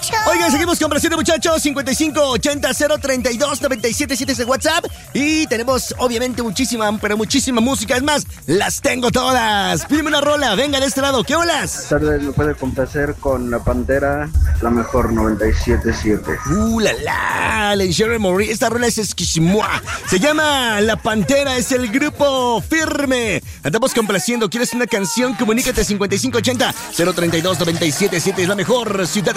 mucho. Oigan, seguimos complaciendo, muchachos. 5580-032-977 es el WhatsApp. Y tenemos, obviamente, muchísima música. Es más, las tengo todas. Pídeme una rola. Venga, de este lado. ¿Qué olas? Buenas tardes, me puede complacer con La Pantera, la mejor 97.7. La Insurance Mori. Esta rola es esquisimoa. Se llama La Pantera, es el grupo Firme. Andamos complaciendo. ¿Quieres una canción? Comunícate 5580-032-977. Es la mejor ciudad